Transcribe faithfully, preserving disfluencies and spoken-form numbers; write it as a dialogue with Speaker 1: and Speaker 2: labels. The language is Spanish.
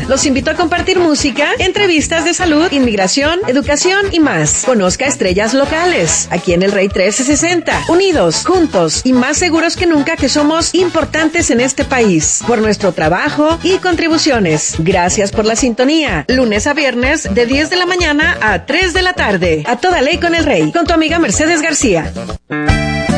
Speaker 1: Los invito a compartir música, entrevistas de salud, inmigración, educación y más. Conozca estrellas locales, aquí en el Rey trescientos sesenta. Unidos, juntos y más seguros que nunca que somos importantes en este país. Por nuestro trabajo y contribuciones. Gracias por la sintonía. Lunes a viernes de diez de la mañana a tres de la tarde. A toda ley con el Rey. Con tu amiga Mercedes García.